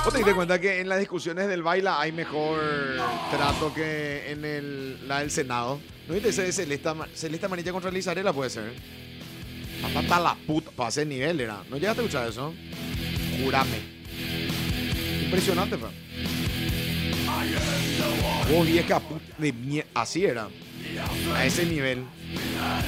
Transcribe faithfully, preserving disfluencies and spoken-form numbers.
¿Vos te diste cuenta que en las discusiones del Baila hay mejor trato que en el, la del Senado? ¿No viste ese de Celeste, Ama- Celeste Amarilla contra Lizarela? Puede ser. Hasta la puta. Para ese nivel era. ¿No llegaste a escuchar eso? Jurame. Impresionante, fue. Vos vieja puta de mie- así era. A ese nivel.